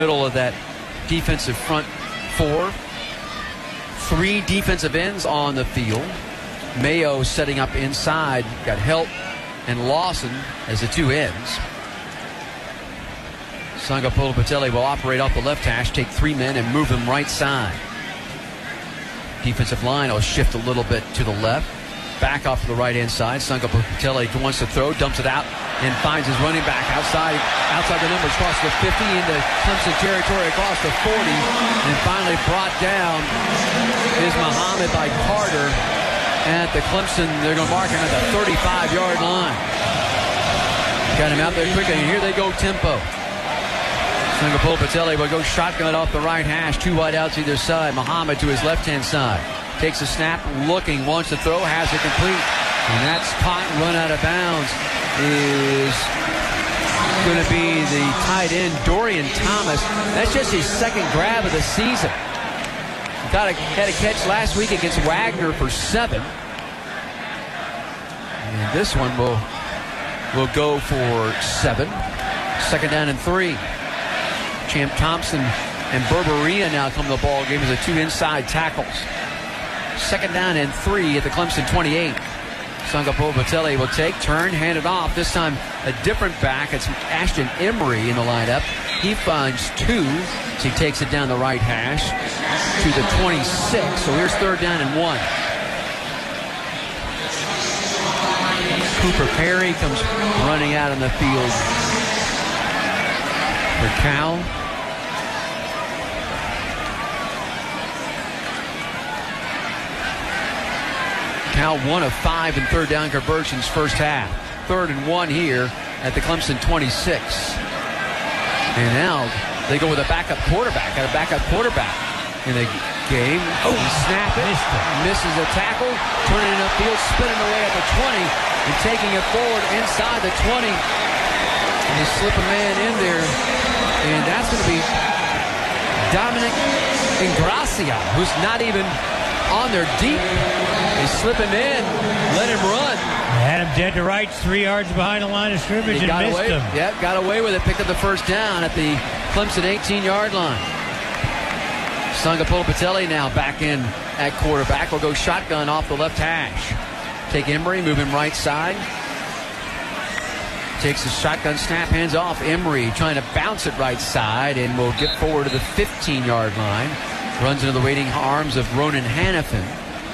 middle of that defensive front four. 3 defensive ends on the field. Mayo setting up inside. Got Helt and Lawson as the 2 ends. Sangapolo-Patele will operate off the left hash, take 3 men and move them right side. Defensive line will shift a little bit to the left. Back off to the right-hand side. Sangapolo-Patele wants to throw, dumps it out, and finds his running back outside the numbers, across the 50, into Clemson territory, across the 40, and finally brought down is Muhammad by Carter at the Clemson. They're going to mark him at the 35-yard line. Got him out there quickly, and here they go tempo. Sangapolo-Patele will go shotgun off the right hash, 2 wideouts either side. Muhammad to his left-hand side. Takes a snap, looking, wants to throw, has it complete. And that's caught and run out of bounds. Is going to be the tight end, Dorian Thomas. That's just his 2nd grab of the season. Had a catch last week against Wagner for 7. And this one will go for 7. 2nd down and 3. Champ Thompson and Berberia now come to the ball game as the 2 inside tackles. 2nd down and 3 at the Clemson 28. Sangapolo-Patele will take, turn, hand it off. This time a different back. It's Ashton Emery in the lineup. He finds 2, so he takes it down the right hash to the 26. So here's 3rd down and 1. Cooper Perry comes running out on the field for Cal. Cal 1 of 5 in 3rd down conversions first half. 3rd and 1 here at the Clemson 26. And now they go with a backup quarterback. Got a backup quarterback in the game. Oh, snap it. Misses a tackle. Turning it upfield, spinning away at the 20, and taking it forward inside the 20. And they slip a man in there. And that's going to be Dominic Ingracia, who's not even on their deep. They slip him in, let him run. Had him dead to rights, 3 yards behind the line of scrimmage, and missed him. Yep, got away with it. Picked up the 1st down at the Clemson 18-yard line. Sangapolo-Patele now back in at quarterback. Will go shotgun off the left hash. Take Emery, move him right side. Takes the shotgun snap, hands off. Emery trying to bounce it right side, and will get forward to the 15-yard line. Runs into the waiting arms of Ronan Hannafin.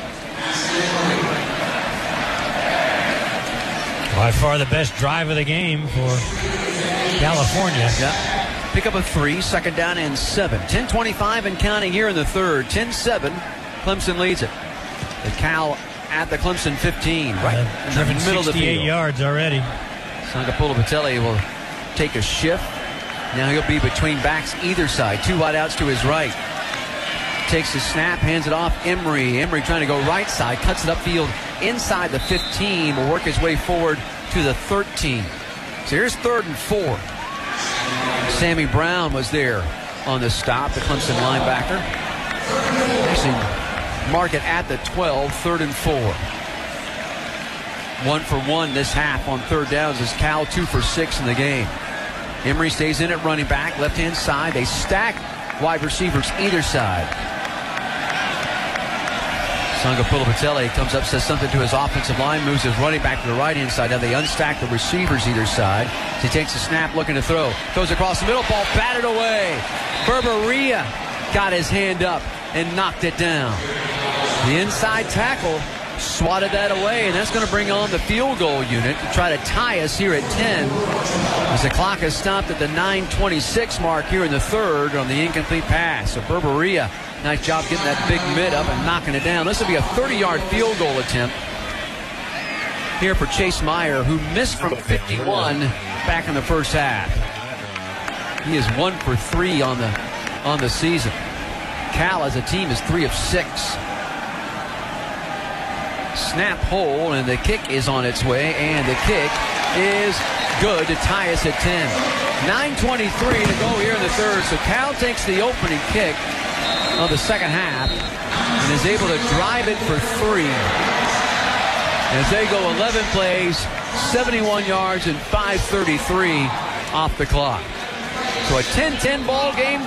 By far the best drive of the game for California. Yeah. Pick up a 3, 2nd down and 7. 10:25 and counting here in the 3rd. 10-7. Clemson leads it. The Cal at the Clemson 15, right in the middle of the field. 68 yards already. Sangapolo-Patele will take a shift. Now he'll be between backs either side. 2 wideouts to his right. Takes the snap, hands it off. Emery trying to go right side, cuts it upfield inside the 15, will work his way forward to the 13. So here's 3rd and 4. Sammy Brown was there on the stop, the Clemson linebacker. Actually, mark it at the 12, 3rd and 4. 1 for 1 this half on 3rd downs as Cal 2 for 6 in the game. Emery stays in at running back, left-hand side. They stack wide receivers either side. Sangapolo-Patele comes up, says something to his offensive line, moves his running back to the right-hand side. Now they unstack the receivers either side. He takes a snap, looking to throw. Throws across the middle, ball batted away. Berberia got his hand up and knocked it down. The inside tackle swatted that away, and that's going to bring on the field goal unit to try to tie us here at 10 as the clock has stopped at the 9:26 mark here in the 3rd on the incomplete pass. So Berberia, nice job getting that big mid up and knocking it down. This will be a 30-yard field goal attempt here for Chase Meyer, who missed from 51 back in the first half. He is 1 for 3 on the season. Cal as a team is 3 of 6. Snap hole, and the kick is on its way, and the kick is good to tie us at 10. 9:23 to go here in the 3rd. So Cal takes the opening kick of the 2nd half and is able to drive it for 3 as they go 11 plays, 71 yards, and 5:33 off the clock. So a 10-10 ball game.